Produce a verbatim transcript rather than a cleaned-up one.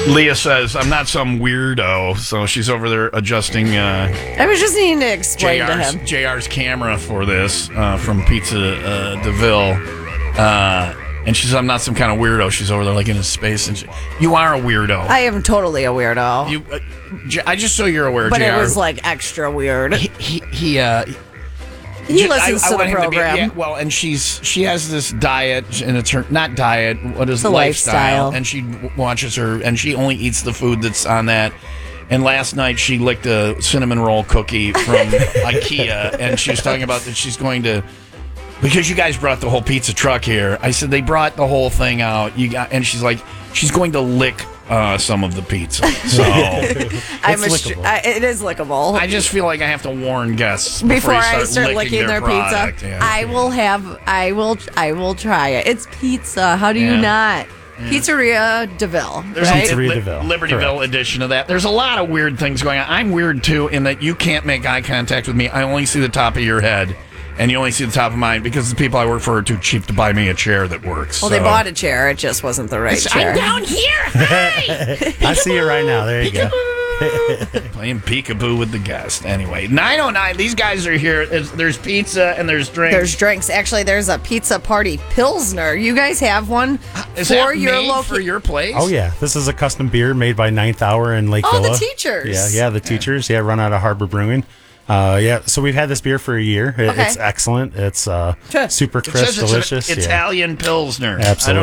Leah says, I'm not some weirdo, so she's over there adjusting uh, I was just needing to explain to JR's, him. J R's camera for this uh, from Pizza uh, DeVille. Uh, and she says, I'm not some kind of weirdo. She's over there like in his space. And she, you are a weirdo. I am totally a weirdo. You, uh, J- I just so you're aware, but J R. it was like extra weird. He, he, he uh, He Ju- listens I, I to want the him program. To be, yeah, well, and she's she has this diet, and it's her not diet. What is The lifestyle? lifestyle. And she w- watches her, and she only eats the food that's on that. And last night she licked a cinnamon roll cookie from IKEA, and she was talking about that she's going to. Because you guys brought the whole pizza truck here, I said they brought the whole thing out. You got, and she's like, she's going to lick uh, some of the pizza. So I'm a sh- I, it is lickable. I just feel like I have to warn guests before, Before you I start start licking, licking their, product. pizza, Yeah. I will have. I will. I will try it. It's pizza. How do you Yeah. not? Pizzeria DeVille. There's right? a Pizzeria Li- DeVille. Libertyville Correct. edition of that. There's a lot of weird things going on. I'm weird too in that you can't make eye contact with me. I only see the top of your head, and you only see the top of mine because the people I work for are too cheap to buy me a chair that works. Well, so. they bought a chair. It just wasn't the right chair. I'm down here. Hey! I see you right now. There you go. Playing peekaboo with the guest. Anyway, nine oh nine. These guys are here. There's, there's pizza and there's drinks. There's drinks. Actually, there's a pizza party pilsner. You guys have one Is for that your made local. for your place? Oh yeah, this is a custom beer made by Ninth Hour in Lake Oh, the Villa. teachers. Yeah, yeah, the teachers. Yeah, run out of Harbor Brewing. Uh, yeah, so we've had this beer for a year. It, Okay. It's excellent. It's uh, super It crisp, says it's delicious. an yeah. Italian pilsner. Absolutely. I don't